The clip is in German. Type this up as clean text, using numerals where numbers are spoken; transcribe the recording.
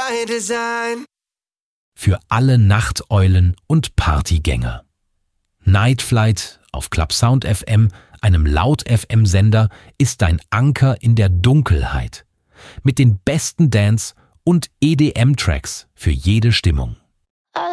by design. Für alle Nachteulen und Partygänger. Night Flight auf Club Sound FM, einem Laut-FM-Sender, ist dein Anker in der Dunkelheit. Mit den besten Dance- und EDM-Tracks für jede Stimmung.